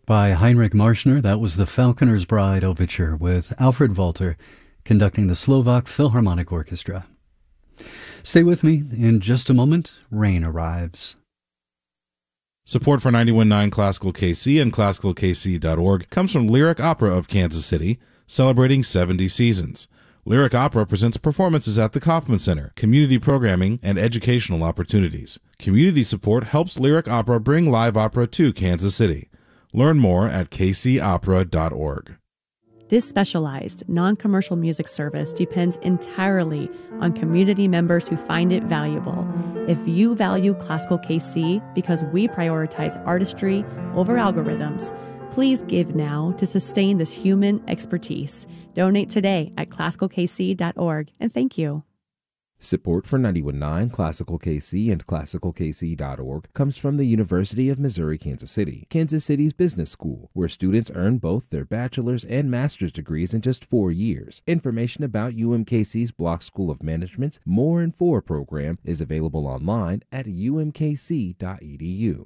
By Heinrich Marschner, that was the Falconer's Bride Overture with Alfred Walter conducting the Slovak Philharmonic Orchestra. Stay with me. In just a moment, rain arrives. Support for 91.9 Classical KC and ClassicalKC.org comes from Lyric Opera of Kansas City, celebrating 70 seasons. Lyric Opera presents performances at the Kauffman Center, community programming, and educational opportunities. Community support helps Lyric Opera bring live opera to Kansas City. Learn more at kcopera.org. This specialized, non-commercial music service depends entirely on community members who find it valuable. If you value Classical KC because we prioritize artistry over algorithms, please give now to sustain this human expertise. Donate today at classicalkc.org, and thank you. Support for 91.9 Classical KC and ClassicalKC.org comes from the University of Missouri, Kansas City, Kansas City's business school, where students earn both their bachelor's and master's degrees in just 4 years. Information about UMKC's Block School of Management's More in 4 program is available online at umkc.edu.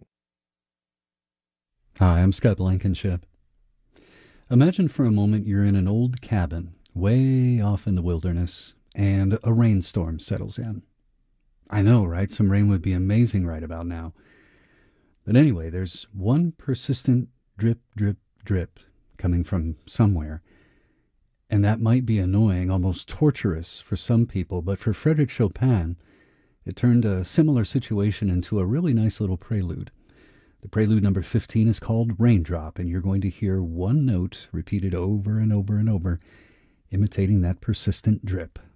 Hi, I'm Scott Blankenship. Imagine for a moment you're in an old cabin way off in the wilderness, and a rainstorm settles in. I know, right? Some rain would be amazing right about now. But anyway, there's one persistent drip, drip, drip coming from somewhere. And that might be annoying, almost torturous for some people, but for Frédéric Chopin, it turned a similar situation into a really nice little prelude. The prelude number 15 is called Raindrop, and you're going to hear one note repeated over and over and over, imitating that persistent drip.